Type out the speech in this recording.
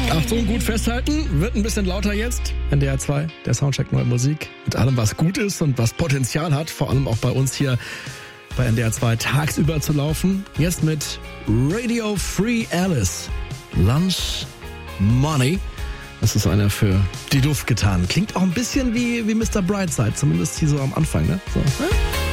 Achtung, gut festhalten, wird ein bisschen lauter jetzt. NDR 2, der Soundcheck Neue Musik. Mit allem, was gut ist und was Potenzial hat, vor allem auch bei uns hier bei NDR 2 tagsüber zu laufen. Jetzt mit Radio Free Alice. Lunch Money. Das ist einer für die Duft getan. Klingt auch ein bisschen wie Mr. Brightside, zumindest hier so am Anfang, ne? So.